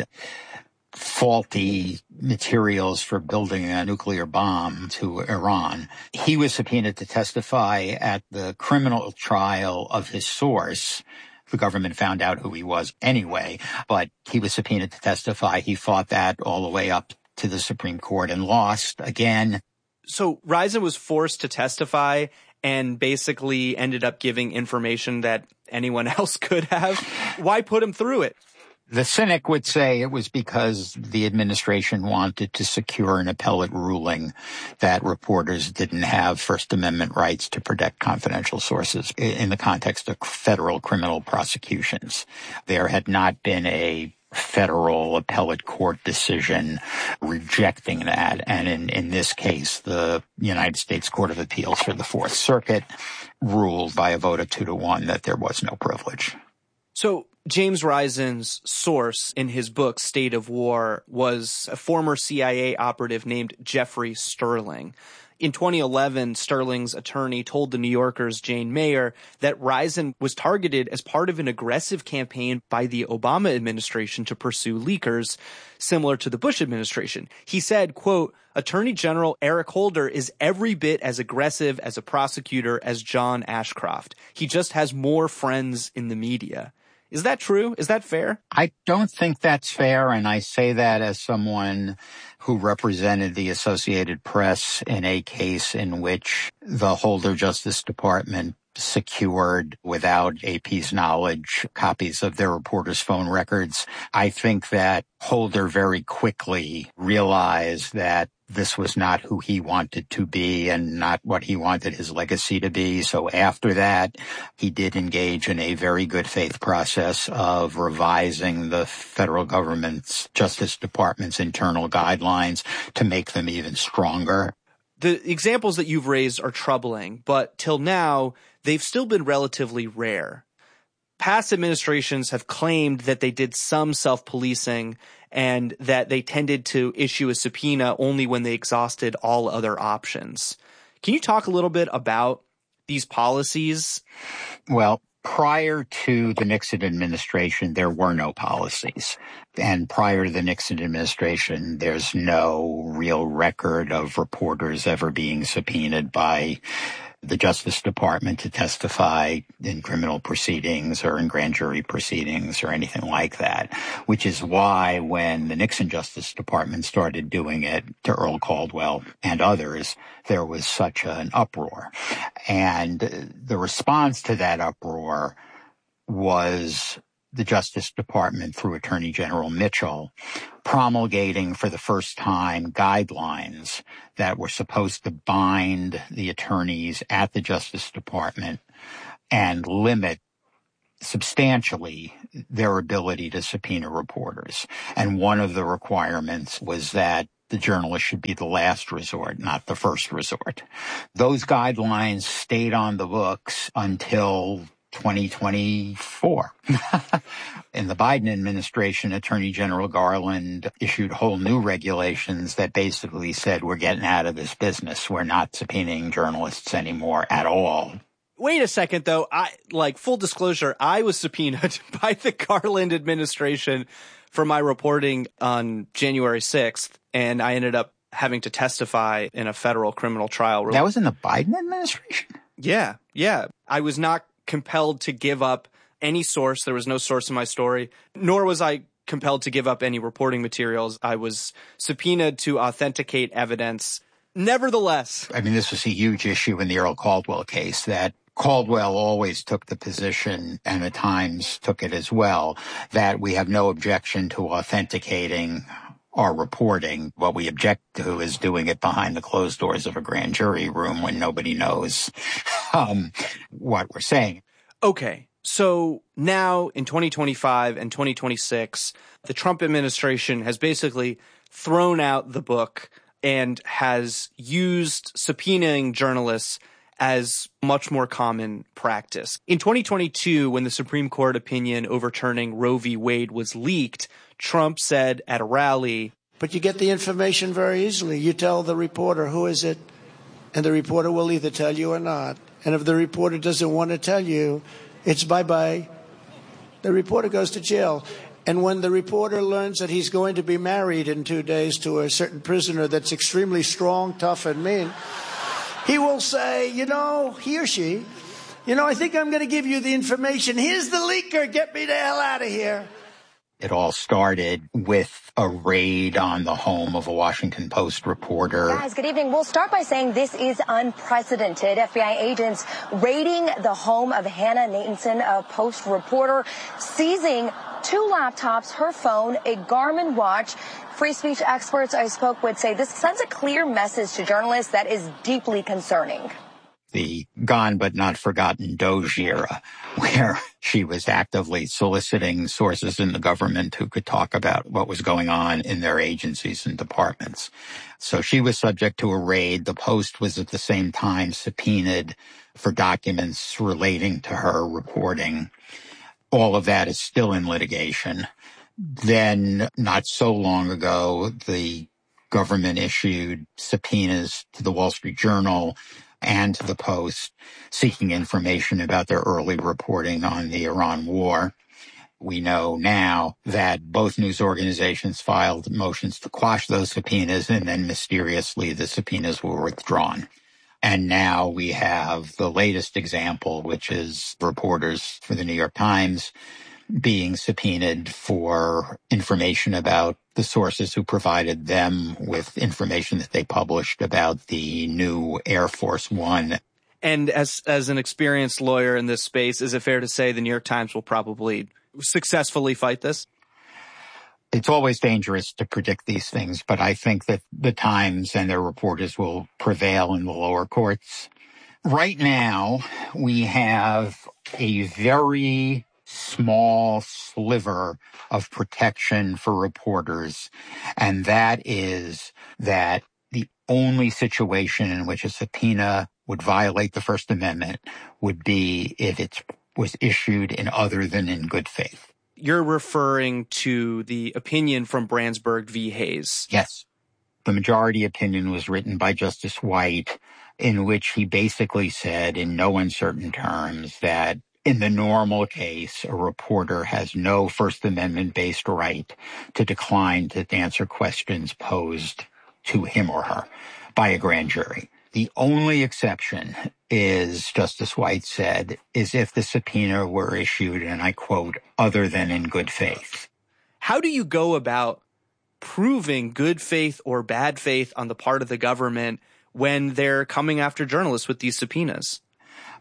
S9: faulty materials for building a nuclear bomb to Iran. He was subpoenaed to testify at the criminal trial of his source. The government found out who he was anyway, but he was subpoenaed to testify. He fought that all the way up to the Supreme Court and lost again.
S8: So Risen was forced to testify and basically ended up giving information that anyone else could have. Why put him through it?
S9: The cynic would say it was because the administration wanted to secure an appellate ruling that reporters didn't have First Amendment rights to protect confidential sources in the context of federal criminal prosecutions. There had not been a federal appellate court decision rejecting that. And in, in this case, the United States Court of Appeals for the Fourth Circuit ruled by a vote of two to one that there was no privilege.
S8: So James Risen's source in his book, State of War, was a former C I A operative named Jeffrey Sterling. In twenty eleven, Sterling's attorney told the New Yorker's Jane Mayer that Risen was targeted as part of an aggressive campaign by the Obama administration to pursue leakers, similar to the Bush administration. He said, quote, Attorney General Eric Holder is every bit as aggressive as a prosecutor as John Ashcroft. He just has more friends in the media. Is that true? Is that fair?
S9: I don't think that's fair, and I say that as someone who represented the Associated Press in a case in which the Holder Justice Department secured, without A P's knowledge, copies of their reporters' phone records. I think that Holder very quickly realized that this was not who he wanted to be and not what he wanted his legacy to be. So after that, he did engage in a very good faith process of revising the federal government's Justice Department's internal guidelines to make them even stronger.
S8: The examples that you've raised are troubling, but till now, they've still been relatively rare. Past administrations have claimed that they did some self-policing and that they tended to issue a subpoena only when they exhausted all other options. Can you talk a little bit about these policies?
S9: Well, prior to the Nixon administration, there were no policies. And prior to the Nixon administration, there's no real record of reporters ever being subpoenaed by the Justice Department to testify in criminal proceedings or in grand jury proceedings or anything like that, which is why when the Nixon Justice Department started doing it to Earl Caldwell and others, there was such an uproar. And the response to that uproar was the Justice Department through Attorney General Mitchell promulgating for the first time guidelines that were supposed to bind the attorneys at the Justice Department and limit substantially their ability to subpoena reporters. And one of the requirements was that the journalist should be the last resort, not the first resort. Those guidelines stayed on the books until twenty twenty-four. In the Biden administration, Attorney General Garland issued whole new regulations that basically said, we're getting out of this business. We're not subpoenaing journalists anymore at all.
S8: Wait a second, though. I like full disclosure. I was subpoenaed by the Garland administration for my reporting on January sixth, and I ended up having to testify in a federal criminal trial.
S9: That was in the Biden administration?
S8: Yeah, yeah. I was not compelled to give up any source. There was no source in my story, nor was I compelled to give up any reporting materials. I was subpoenaed to authenticate evidence. Nevertheless,
S9: I mean, this was a huge issue in the Earl Caldwell case, that Caldwell always took the position, and the Times took it as well, that we have no objection to authenticating our reporting. What we object to is doing it behind the closed doors of a grand jury room when nobody knows um, what we're saying.
S8: Okay. So now in twenty twenty-five and twenty twenty-six, the Trump administration has basically thrown out the book and has used subpoenaing journalists as much more common practice. In twenty twenty-two, when the Supreme Court opinion overturning Roe v. Wade was leaked, Trump said at a rally,
S1: "But you get the information very easily. You tell the reporter, who is it? And the reporter will either tell you or not. And if the reporter doesn't want to tell you, it's bye-bye. The reporter goes to jail." And when the reporter learns that he's going to be married in two days to a certain prisoner that's extremely strong, tough, and mean, he will say, you know, he or she, you know, I think I'm going to give you the information. Here's the leaker. Get me the hell out of here.
S9: It all started with a raid on the home of a Washington Post reporter.
S3: Guys, good evening. We'll start by saying this is unprecedented. F B I agents raiding the home of Hannah Nathanson, a Post reporter, seizing two laptops, her phone, a Garmin watch. Free speech experts I spoke with say this sends a clear message to journalists that is deeply concerning.
S9: The gone but not forgotten Doge era, where she was actively soliciting sources in the government who could talk about what was going on in their agencies and departments. So she was subject to a raid. The Post was at the same time subpoenaed for documents relating to her reporting. All of that is still in litigation. Then, not so long ago, the government issued subpoenas to the Wall Street Journal and to the Post seeking information about their early reporting on the Iran war. We know now that both news organizations filed motions to quash those subpoenas, and then mysteriously the subpoenas were withdrawn. And now we have the latest example, which is reporters for the New York Times being subpoenaed for information about the sources who provided them with information that they published about the new Air Force One.
S8: And as as an experienced lawyer in this space, is it fair to say the New York Times will probably successfully fight this?
S9: It's always dangerous to predict these things, but I think that the Times and their reporters will prevail in the lower courts. Right now, we have a very small sliver of protection for reporters, and that is that the only situation in which a subpoena would violate the First Amendment would be if it was issued in other than in good faith.
S8: You're referring to the opinion from Brandsburg v. Hayes.
S9: Yes. The majority opinion was written by Justice White, in which he basically said in no uncertain terms that in the normal case, a reporter has no First Amendment-based right to decline to answer questions posed to him or her by a grand jury. The only exception is, Justice White said, is if the subpoena were issued, and I quote, other than in good faith.
S8: How do you go about proving good faith or bad faith on the part of the government when they're coming after journalists with these subpoenas?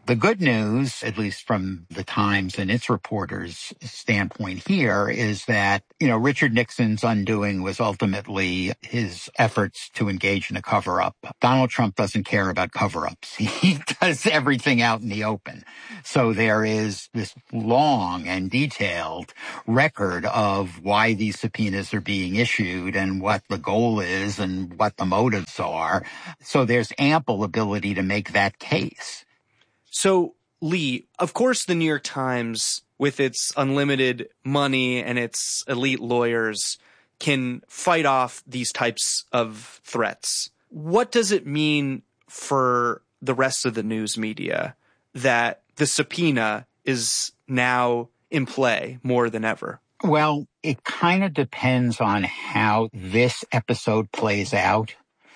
S9: The good news, at least from the Times and its reporters' standpoint here, is that, you know, Richard Nixon's undoing was ultimately his efforts to engage in a cover-up. Donald Trump doesn't care about cover-ups. He does everything out in the open. So there is this long and detailed record of why these subpoenas are being issued and what the goal is and what the motives are. So there's ample ability to make that case.
S8: So, Lee, of course the New York Times, with its unlimited money and its elite lawyers, can fight off these types of threats. What does it mean for the rest of the news media that the subpoena is now in play more than ever?
S9: Well, it kind of depends on how this episode plays out.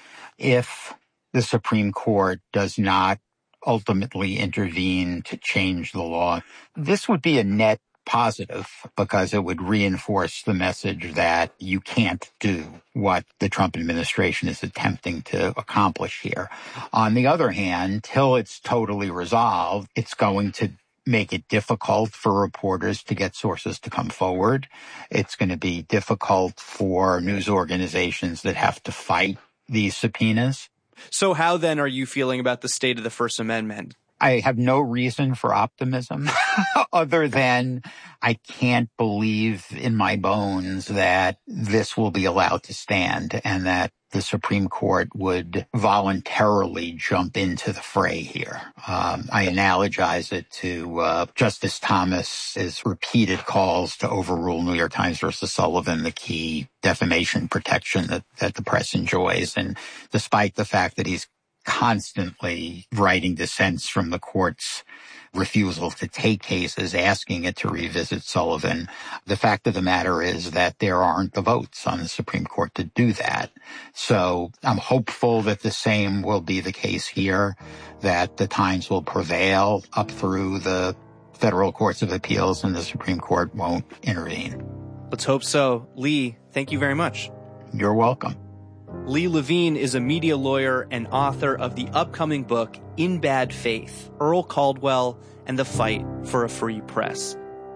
S9: If the Supreme Court does not ultimately intervene to change the law, this would be a net positive because it would reinforce the message that you can't do what the Trump administration is attempting to accomplish here. On the other hand, till it's totally resolved, it's going to make it difficult for reporters to get sources to come forward. It's going to be difficult for news organizations that have to fight these subpoenas.
S8: So how then are you feeling about the state of the First Amendment?
S9: I have no reason for optimism other than I can't believe in my bones that this will be allowed to stand and that the Supreme Court would voluntarily jump into the fray here. Um, I analogize it to uh, Justice Thomas's repeated calls to overrule New York Times versus Sullivan, the key defamation protection that, that the press enjoys. And despite the fact that he's constantly writing dissents from the court's refusal to take cases, asking it to revisit Sullivan, the fact of the matter is that there aren't the votes on the Supreme Court to do that. So I'm hopeful that the same will be the case here, that the Times will prevail up through the federal courts of appeals and the Supreme Court won't intervene.
S8: Let's hope so. Lee, thank you very much.
S9: You're welcome.
S8: Lee Levine is a media lawyer and author of the upcoming book, In Bad Faith, Earl Caldwell and the Fight for a Free Press.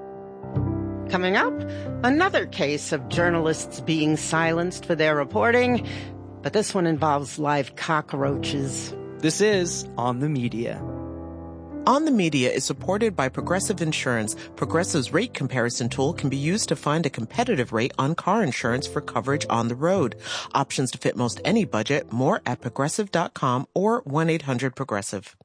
S7: Coming up, another case of journalists being silenced for their reporting, but this one involves live cockroaches.
S8: This is On the Media.
S2: On the Media is supported by Progressive Insurance. Progressive's rate comparison tool can be used to find a competitive rate on car insurance for coverage on the road. Options to fit most any budget. More at progressive dot com or one eight hundred progressive.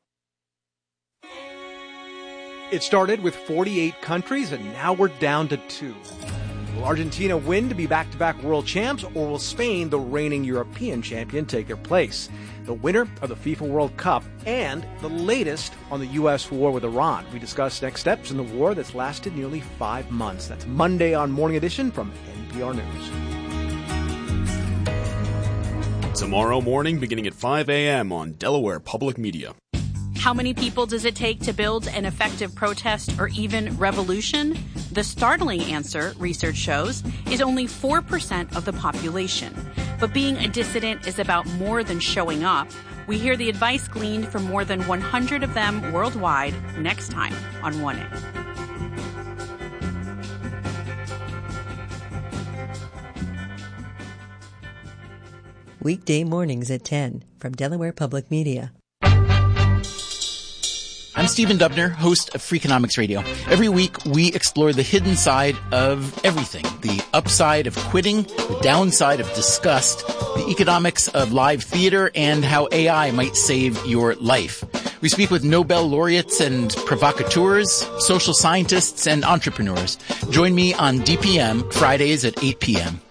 S4: It started with forty-eight countries, and now we're down to two. Will Argentina win to be back-to-back world champs, or will Spain, the reigning European champion, take their place? The winner of the FIFA World Cup and the latest on the U S war with Iran. We discuss next steps in the war that's lasted nearly five months. That's Monday on Morning Edition from N P R News.
S24: Tomorrow morning, beginning at five a.m. on Delaware Public Media.
S5: How many people does it take to build an effective protest or even revolution? The startling answer, research shows, is only four percent of the population. But being a dissident is about more than showing up. We hear the advice gleaned from more than one hundred of them worldwide next time on one A.
S10: Weekday mornings at ten from Delaware Public Media.
S11: I'm Stephen Dubner, host of Freakonomics Radio. Every week, we explore the hidden side of everything. The upside of quitting, the downside of disgust, the economics of live theater, and how A I might save your life. We speak with Nobel laureates and provocateurs, social scientists, and entrepreneurs. Join me on D P M, Fridays at eight p.m.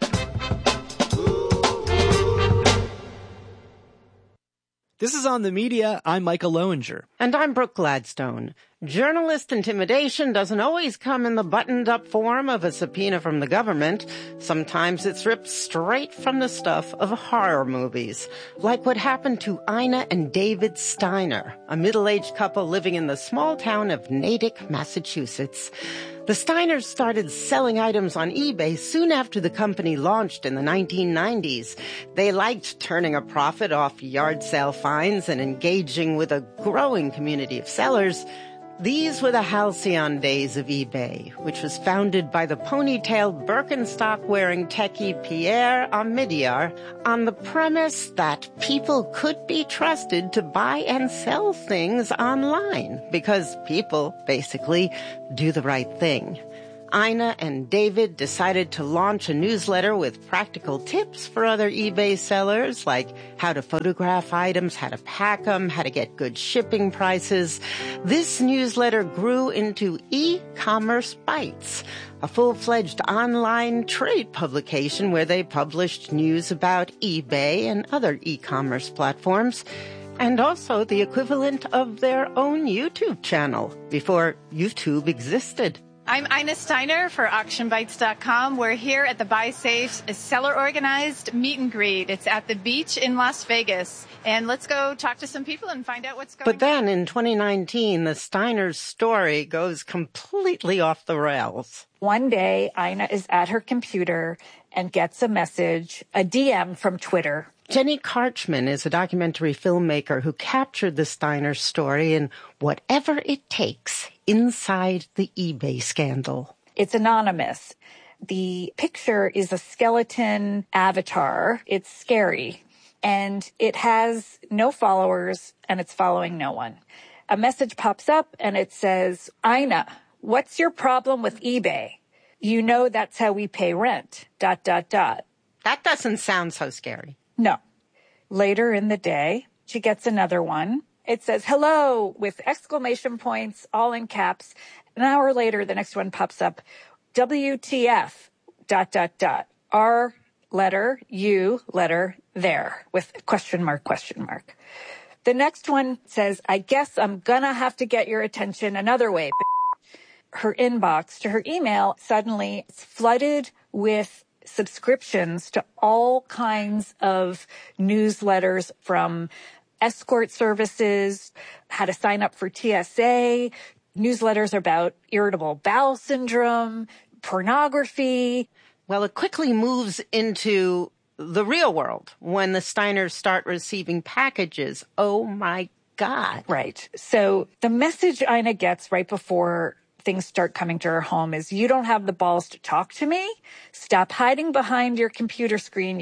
S8: This is On the Media. I'm Michael Lowinger.
S7: And I'm Brooke Gladstone. Journalist intimidation doesn't always come in the buttoned-up form of a subpoena from the government. Sometimes it's ripped straight from the stuff of horror movies, like what happened to Ina and David Steiner, a middle-aged couple living in the small town of Natick, Massachusetts. The Steiners started selling items on eBay soon after the company launched in the nineteen nineties. They liked turning a profit off yard sale finds and engaging with a growing community of sellers. These were the halcyon days of eBay, which was founded by the ponytailed Birkenstock-wearing techie Pierre Omidyar on the premise that people could be trusted to buy and sell things online because people, basically, do the right thing. Ina and David decided to launch a newsletter with practical tips for other eBay sellers, like how to photograph items, how to pack them, how to get good shipping prices. This newsletter grew into E-Commerce Bites, a full-fledged online trade publication where they published news about eBay and other e-commerce platforms, and also the equivalent of their own YouTube channel before YouTube existed.
S6: I'm Ina Steiner for auction bites dot com. We're here at the Buy Safe seller-organized meet and greet. It's at the beach in Las Vegas. And let's go talk to some people and find out what's going on.
S7: But then in twenty nineteen, the Steiners' story goes completely off the rails.
S12: One day, Ina is at her computer and gets a message, a D M from Twitter.
S7: Jenny Karchman is a documentary filmmaker who captured the Steiners' story in Whatever It Takes inside the eBay scandal.
S12: It's anonymous. The picture is a skeleton avatar. It's scary. And it has no followers, and it's following no one. A message pops up, and it says, Ina, what's your problem with eBay? You know that's how we pay rent, dot, dot, dot.
S7: That doesn't sound so scary.
S12: No. Later in the day, she gets another one. It says, hello, with exclamation points, all in caps. An hour later, the next one pops up, W T F, dot, dot, dot. R letter, U letter, there, with question mark, question mark. The next one says, I guess I'm gonna have to get your attention another way. Her inbox to her email suddenly is flooded with subscriptions to all kinds of newsletters, from escort services, how to sign up for T S A, newsletters about irritable bowel syndrome, pornography.
S7: Well, it quickly moves into the real world when the Steiners start receiving packages. Oh, my God.
S12: Right. So the message Ina gets right before things start coming to her home is, you don't have the balls to talk to me? Stop hiding behind your computer screen, you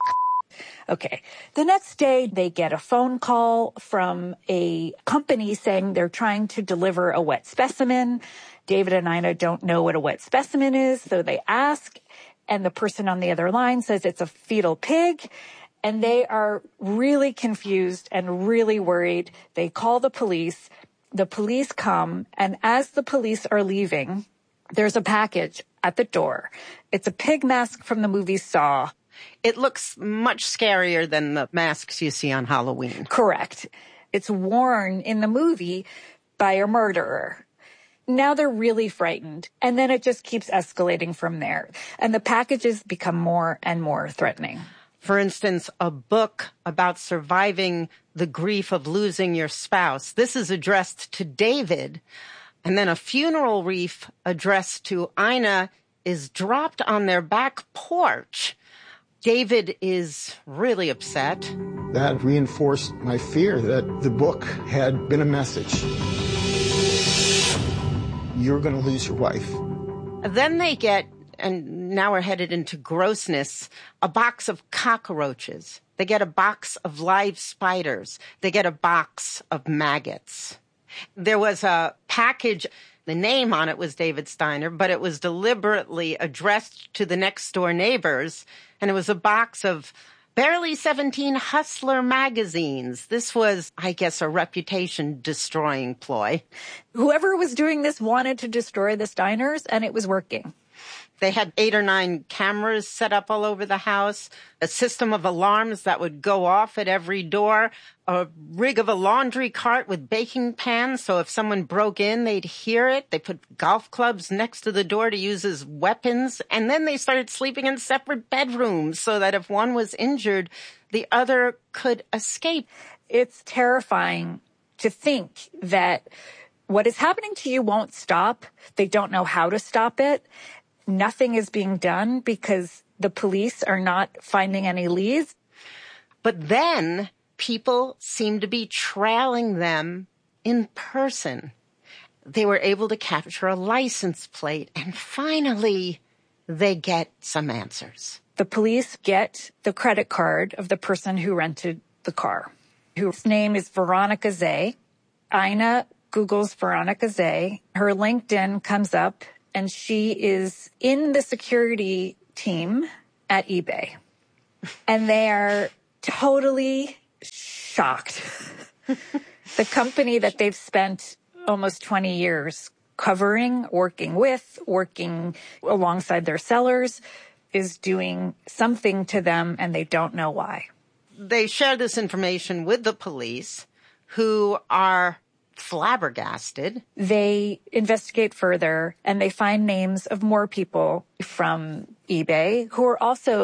S12: f-. Okay. The next day, they get a phone call from a company saying they're trying to deliver a wet specimen. David and Ina don't know what a wet specimen is, so they ask, and the person on the other line says it's a fetal pig, and they are really confused and really worried. They call the police. The police come, and as the police are leaving, there's a package at the door. It's a pig mask from the movie Saw.
S7: It looks much scarier than the masks you see on Halloween.
S12: Correct. It's worn in the movie by a murderer. Now they're really frightened, and then it just keeps escalating from there. And the packages become more and more threatening.
S7: For instance, a book about surviving the grief of losing your spouse. This is addressed to David. And then a funeral wreath addressed to Ina is dropped on their back porch. David is really upset.
S13: That reinforced my fear that the book had been a message. You're going to lose your wife.
S7: Then they get, and now we're headed into grossness, a box of cockroaches. They get a box of live spiders. They get a box of maggots. There was a package, the name on it was David Steiner, but it was deliberately addressed to the next door neighbors, and it was a box of barely seventeen Hustler magazines. This was, I guess, a reputation-destroying ploy.
S12: Whoever was doing this wanted to destroy the Steiners, and it was working.
S7: They had eight or nine cameras set up all over the house, a system of alarms that would go off at every door, a rig of a laundry cart with baking pans, so if someone broke in, they'd hear it. They put golf clubs next to the door to use as weapons, and then they started sleeping in separate bedrooms so that if one was injured, the other could escape.
S12: It's terrifying to think that what is happening to you won't stop. They don't know how to stop it. Nothing is being done because the police are not finding any leads.
S7: But then people seem to be trailing them in person. They were able to capture a license plate, and finally they get some answers.
S12: The police get the credit card of the person who rented the car, whose name is Veronica Zay. Ina Googles Veronica Zay. Her LinkedIn comes up, and she is in the security team at eBay. And they are totally shocked. The company that they've spent almost twenty years covering, working with, working alongside their sellers, is doing something to them, and they don't know why.
S7: They share this information with the police, who are flabbergasted.
S12: They investigate further, and they find names of more people from eBay who are also